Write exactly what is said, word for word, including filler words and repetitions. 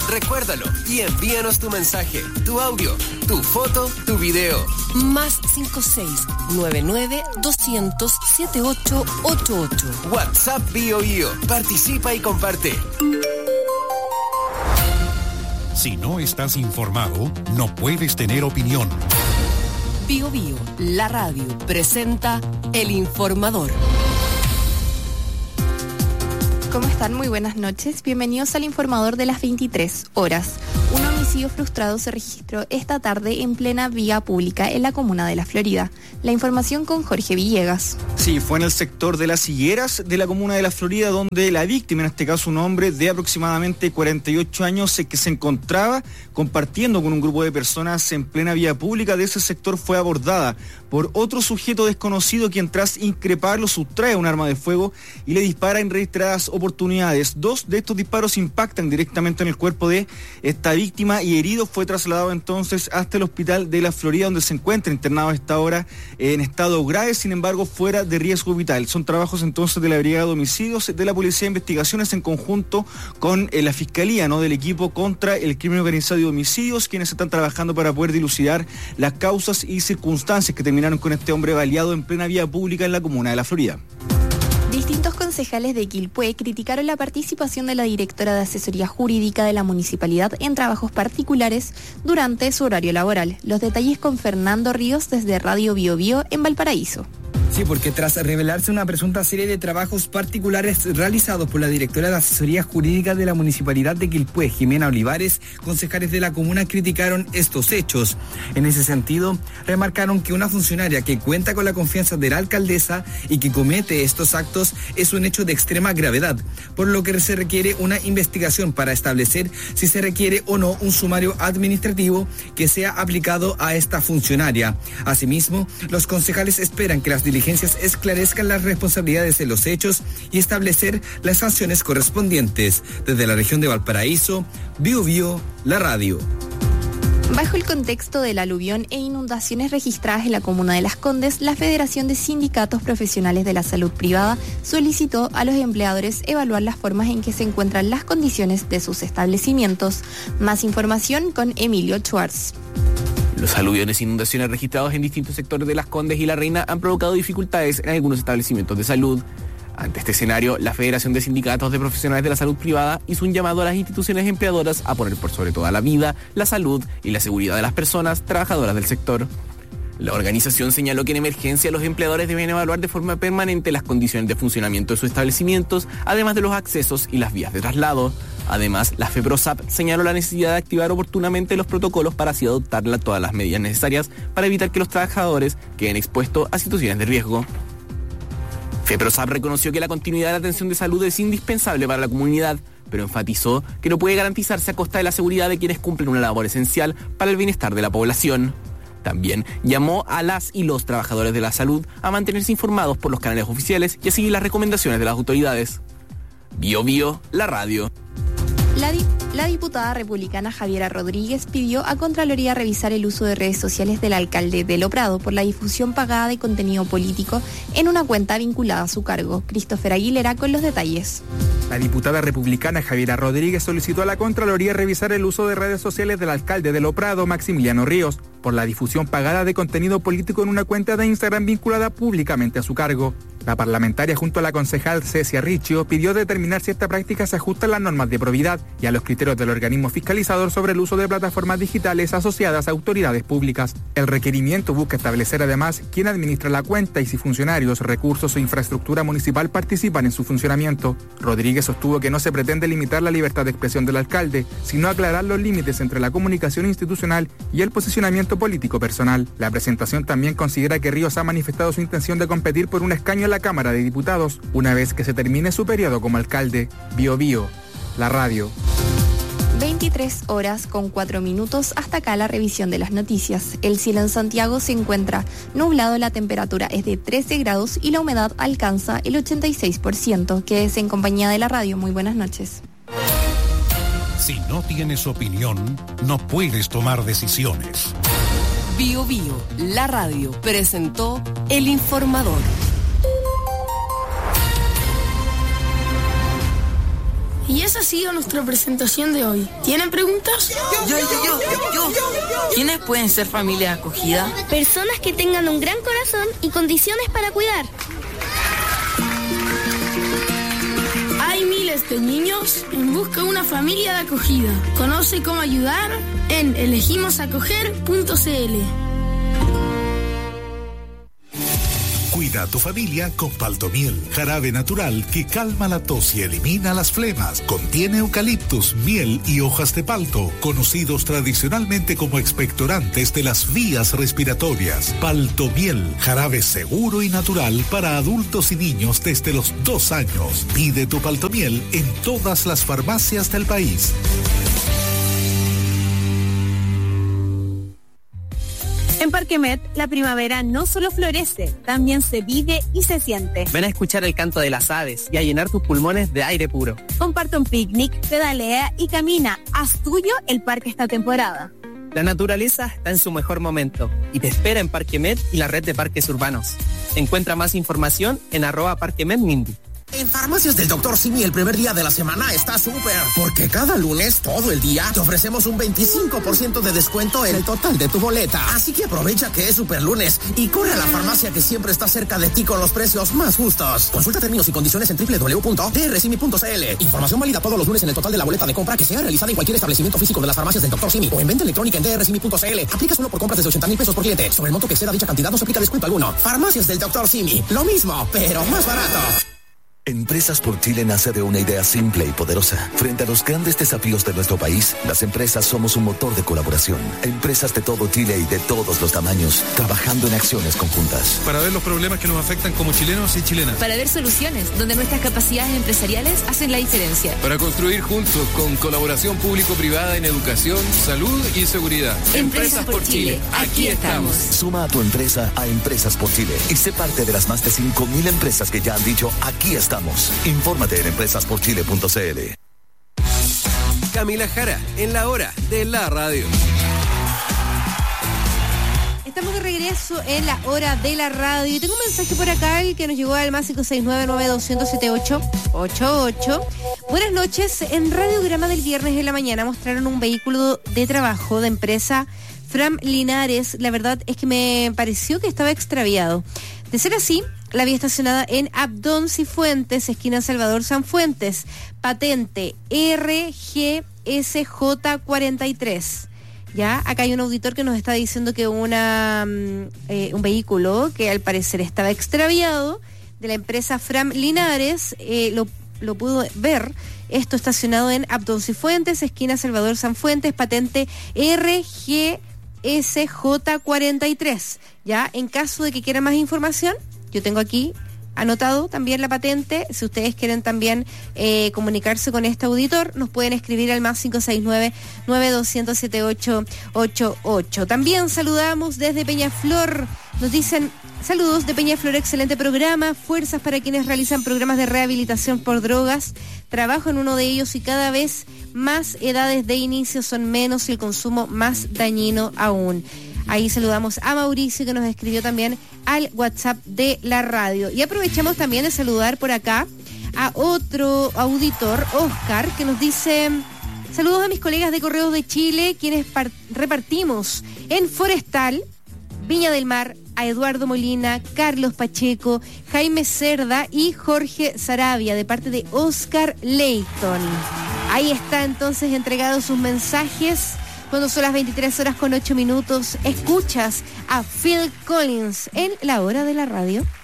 Recuérdalo y envíanos tu mensaje, tu audio, tu foto, tu video. Más cinco seis nueve nueve doscientos setenta y ocho ochenta y ocho. WhatsApp Bio Bio. Participa y comparte. Si no estás informado, no puedes tener opinión. Bio Bio, la radio, presenta El Informador. ¿Cómo están? Muy buenas noches. Bienvenidos al Informador de las veintitrés horas. Un homicidio frustrado se registró esta tarde en plena vía pública en la comuna de La Florida. La información con Jorge Villegas. Sí, fue en el sector de Las Higueras de la comuna de La Florida, donde la víctima, en este caso un hombre de aproximadamente cuarenta y ocho años, que se encontraba compartiendo con un grupo de personas en plena vía pública de ese sector, fue abordada por otro sujeto desconocido, quien tras increparlo sustrae un arma de fuego y le dispara en reiteradas oportunidades. Dos de estos disparos impactan directamente en el cuerpo de esta víctima y herido fue trasladado entonces hasta el hospital de La Florida, donde se encuentra internado a esta hora en estado grave, sin embargo fuera de riesgo vital. Son trabajos entonces de la Brigada de Homicidios de la Policía de Investigaciones en conjunto con eh, la Fiscalía, ¿no?, del equipo contra el crimen organizado y homicidios, quienes están trabajando para poder dilucidar las causas y circunstancias que terminaron con este hombre baleado en plena vía pública en la comuna de La Florida. Distintos concejales de Quilpué criticaron la participación de la directora de asesoría jurídica de la municipalidad en trabajos particulares durante su horario laboral. Los detalles con Fernando Ríos desde Radio Bio Bio en Valparaíso. Sí, porque tras revelarse una presunta serie de trabajos particulares realizados por la directora de asesoría jurídica de la municipalidad de Quilpué, Jimena Olivares, concejales de la comuna criticaron estos hechos. En ese sentido, remarcaron que una funcionaria que cuenta con la confianza de la alcaldesa y que comete estos actos es un hecho de extrema gravedad, por lo que se requiere una investigación para establecer si se requiere o no un sumario administrativo que sea aplicado a esta funcionaria. Asimismo, los concejales esperan que las diligencias esclarezcan las responsabilidades de los hechos y establecer las sanciones correspondientes. Desde la región de Valparaíso, Bio Bio, la radio. Bajo el contexto del aluvión e inundaciones registradas en la comuna de Las Condes, la Federación de Sindicatos Profesionales de la Salud Privada solicitó a los empleadores evaluar las formas en que se encuentran las condiciones de sus establecimientos. Más información con Emilio Schwartz. Los aluviones e inundaciones registrados en distintos sectores de Las Condes y La Reina han provocado dificultades en algunos establecimientos de salud. Ante este escenario, la Federación de Sindicatos de Profesionales de la Salud Privada hizo un llamado a las instituciones empleadoras a poner por sobre toda la vida, la salud y la seguridad de las personas trabajadoras del sector. La organización señaló que en emergencia los empleadores deben evaluar de forma permanente las condiciones de funcionamiento de sus establecimientos, además de los accesos y las vías de traslado. Además, la FEPROSAP señaló la necesidad de activar oportunamente los protocolos para así adoptar todas las medidas necesarias para evitar que los trabajadores queden expuestos a situaciones de riesgo. FEPROSAP reconoció que la continuidad de la atención de salud es indispensable para la comunidad, pero enfatizó que no puede garantizarse a costa de la seguridad de quienes cumplen una labor esencial para el bienestar de la población. También llamó a las y los trabajadores de la salud a mantenerse informados por los canales oficiales y a seguir las recomendaciones de las autoridades. Bio Bio, la radio. La, di- la diputada republicana Javiera Rodríguez pidió a Contraloría revisar el uso de redes sociales del alcalde de Loprado por la difusión pagada de contenido político en una cuenta vinculada a su cargo. Christopher Aguilera con los detalles. La diputada republicana Javiera Rodríguez solicitó a la Contraloría revisar el uso de redes sociales del alcalde de Loprado, Maximiliano Ríos, por la difusión pagada de contenido político en una cuenta de Instagram vinculada públicamente a su cargo. La parlamentaria junto a la concejal Cecia Riccio pidió determinar si esta práctica se ajusta a las normas de probidad y a los criterios del organismo fiscalizador sobre el uso de plataformas digitales asociadas a autoridades públicas. El requerimiento busca establecer además quién administra la cuenta y si funcionarios, recursos o infraestructura municipal participan en su funcionamiento. Rodríguez sostuvo que no se pretende limitar la libertad de expresión del alcalde, sino aclarar los límites entre la comunicación institucional y el posicionamiento político personal. La presentación también considera que Ríos ha manifestado su intención de competir por un escaño en la Cámara de Diputados una vez que se termine su periodo como alcalde. Bio Bio, la radio. veintitrés horas con cuatro minutos. Hasta acá la revisión de las noticias. El cielo en Santiago se encuentra nublado, la temperatura es de trece grados y la humedad alcanza el ochenta y seis por ciento. Quédese en compañía de la radio. Muy buenas noches. Si no tienes opinión, no puedes tomar decisiones. Bio Bio, la radio, presentó El Informador. Y esa ha sido nuestra presentación de hoy. ¿Tienen preguntas? Yo, yo, yo, yo, yo. ¿Quiénes pueden ser familia acogida? Personas que tengan un gran corazón y condiciones para cuidar. Hay miles de niños en busca de una familia de acogida. Conoce cómo ayudar en elegimos acoger punto c l. Cuida a tu familia con Paltomiel, jarabe natural que calma la tos y elimina las flemas. Contiene eucaliptus, miel y hojas de palto, conocidos tradicionalmente como expectorantes de las vías respiratorias. Paltomiel, jarabe seguro y natural para adultos y niños desde los dos años. Pide tu Paltomiel en todas las farmacias del país. En Parque Met, la primavera no solo florece, también se vive y se siente. Ven a escuchar el canto de las aves y a llenar tus pulmones de aire puro. Comparte un picnic, pedalea y camina. Haz tuyo el parque esta temporada. La naturaleza está en su mejor momento y te espera en Parque Met y la red de parques urbanos. Encuentra más información en arroba Parque Met Mindy. En Farmacias del doctor Simi el primer día de la semana está súper, porque cada lunes, todo el día, te ofrecemos un veinticinco por ciento de descuento en el total de tu boleta. Así que aprovecha que es super lunes y corre a la farmacia que siempre está cerca de ti con los precios más justos. Consulta términos y condiciones en doble u doble u doble u punto d r simi punto c l. Información válida todos los lunes en el total de la boleta de compra que sea realizada en cualquier establecimiento físico de las Farmacias del doctor Simi o en venta electrónica en d r simi punto c l. Aplica solo por compras desde ochenta mil pesos por cliente. Sobre el monto que exceda dicha cantidad no se aplica descuento alguno. Farmacias del doctor Simi. Lo mismo, pero más barato. Empresas por Chile nace de una idea simple y poderosa. Frente a los grandes desafíos de nuestro país, las empresas somos un motor de colaboración. Empresas de todo Chile y de todos los tamaños, trabajando en acciones conjuntas. Para ver los problemas que nos afectan como chilenos y chilenas. Para ver soluciones donde nuestras capacidades empresariales hacen la diferencia. Para construir juntos con colaboración público-privada en educación, salud y seguridad. Empresas, Empresas por Chile, Chile. Aquí estamos. Suma a tu empresa a Empresas por Chile y sé parte de las más de cinco mil empresas que ya han dicho aquí estamos. Infórmate en empresas por chile punto c l. Camila Jara, en la hora de la radio. Estamos de regreso en la hora de la radio. Y tengo un mensaje por acá, el que nos llegó al más cinco seis nueve, nueve dos cero, siete ocho ocho ocho. Buenas noches. En Radiograma del viernes de la mañana mostraron un vehículo de trabajo de empresa Fram Linares. La verdad es que me pareció que estaba extraviado. De ser así, la había estacionada en Abdón Cifuentes, esquina Salvador Sanfuentes, patente R G S J cuarenta y tres. Ya, acá hay un auditor que nos está diciendo que una eh, un vehículo que al parecer estaba extraviado de la empresa Fram Linares, eh, lo, lo pudo ver, esto estacionado en Abdón Cifuentes, esquina Salvador Sanfuentes, patente R G S J cuarenta y tres. Ya, en caso de que quieran más información, yo tengo aquí anotado también la patente. Si ustedes quieren también eh, comunicarse con este auditor, nos pueden escribir al más cinco seis nueve, nueve dos cero, siete ocho ocho ocho. También saludamos desde Peñaflor. Nos dicen, saludos de Peñaflor, excelente programa. Fuerzas para quienes realizan programas de rehabilitación por drogas. Trabajo en uno de ellos y cada vez más edades de inicio son menos y el consumo más dañino aún. Ahí saludamos a Mauricio, que nos escribió también al WhatsApp de la radio. Y aprovechamos también de saludar por acá a otro auditor, Oscar, que nos dice: saludos a mis colegas de Correos de Chile, quienes par- repartimos en Forestal, Viña del Mar, a Eduardo Molina, Carlos Pacheco, Jaime Cerda y Jorge Sarabia, de parte de Oscar Leighton. Ahí está entonces entregados sus mensajes. Cuando son las veintitrés horas con ocho minutos, escuchas a Phil Collins en la hora de la radio.